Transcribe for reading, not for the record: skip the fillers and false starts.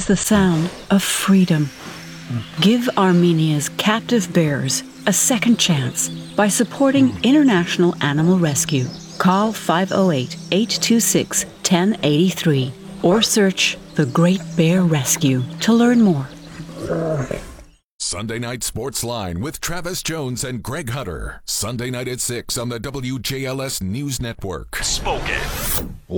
is the sound of freedom. Give Armenia's captive bears a second chance by supporting International Animal Rescue. Call 508-826-1083 or search The Great Bear Rescue to learn more. Sunday Night Sports Line with Travis Jones and Greg Hunter. Sunday night at 6 on the WJLS News Network. Spoken.